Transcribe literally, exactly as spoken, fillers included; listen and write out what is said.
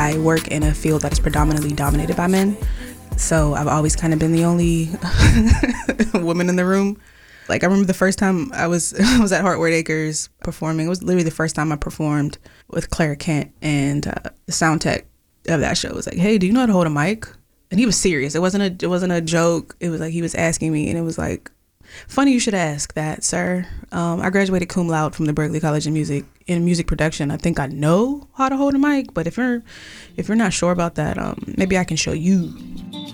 I work in a field that is predominantly dominated by men. So I've always kind of been the only woman in the room. Like, I remember the first time I was I was at Hartward Acres performing. It was literally the first time I performed with Clara Kent, and uh, the sound tech of that show was like, "Hey, do you know how to hold a mic?" And he was serious. It wasn't a it wasn't a joke. It was like he was asking me, and it was like, "Funny you should ask that, sir. Um, I graduated cum laude from the Berklee College of Music in music production. I think I know how to hold a mic, but if you're if you're not sure about that, um, maybe I can show you."